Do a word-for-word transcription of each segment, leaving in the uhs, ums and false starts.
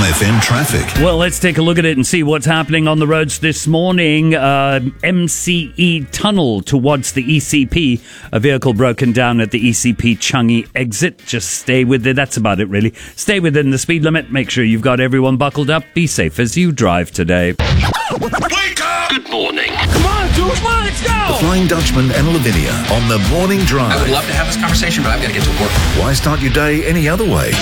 one F M traffic. Well, let's take a look at it and see what's happening on the roads this morning. Uh, M C E Tunnel towards the E C P. A vehicle broken down at the E C P Changi exit. Just stay with it. That's about it, really. Stay within the speed limit. Make sure you've got everyone buckled up. Be safe as you drive today. Wake up! Good morning. Come on, dude. Come on, let's go! The Flying Dutchman and Lavinia on the morning drive. I would love to have this conversation, but I've got to get to work. Why start your day any other way?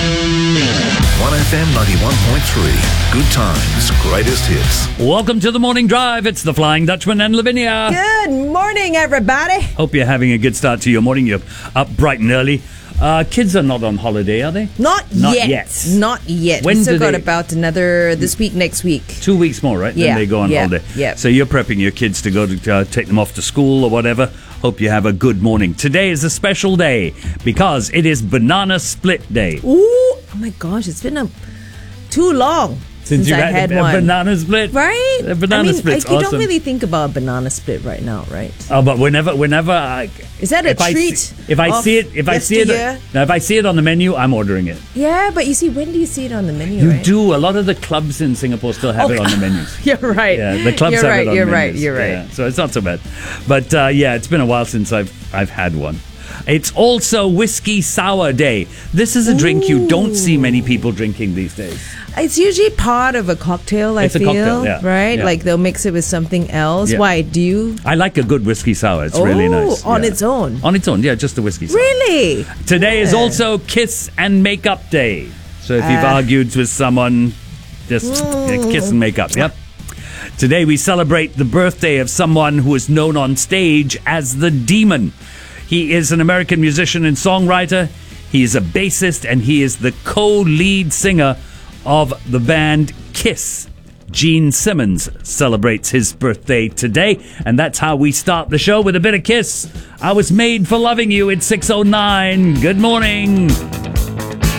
one F M ninety-one point three. Good times, greatest hits. Welcome to the morning drive. It's the Flying Dutchman and Lavinia. Good morning, everybody. Hope you're having a good start to your morning. You're up bright and early. Uh, kids are not on holiday, are they? Not, Not yet. yet. Not yet. When we still do got they- about another this week, next week. Two weeks more, right? Yeah, Then they go on yeah, holiday. yeah. So you're prepping your kids to go to uh, take them off to school or whatever. Hope you have a good morning. Today is a special day because it is Banana Split Day. Ooh, oh my gosh, it's been a, too long since, you've I had a, one. a banana split, Right? A banana I mean, split's like, you awesome. don't really think about a banana split right now, right? Oh, but whenever, whenever, I, Is that a if I treat? see- if I of see it, if I see it, yesteryear? now if I see it on the menu, I'm ordering it. Yeah, but you see, when do you see it on the menu? You right? do. A lot of the clubs in Singapore still have Oh, it on the menus. You're right. Yeah, the clubs you're have right, it on You're the right. menus. You're right. Yeah, so it's not so bad. But uh, yeah, it's been a while since I've I've had one. It's also Whiskey Sour Day. This is a drink you don't see many people drinking these days. It's usually part of a cocktail, I It's a feel. cocktail, yeah. Right? Yeah. Like they'll mix it with something else. Yeah. Why? Do you? I like a good whiskey sour. It's really Oh, nice. on Yeah. its own? On its own, yeah, just the whiskey sour. Really? Today is Yeah. also Kiss and Makeup Day. So if you've Ah. argued with someone, just uh, kiss and make up. Yep. Today we celebrate the birthday of someone who is known on stage as the Demon. He is an American musician and songwriter. He is a bassist and he is the co-lead singer of the band Kiss. Gene Simmons celebrates his birthday today, and that's how we start the show with a bit of Kiss. I was made for loving you at six oh nine. Good morning.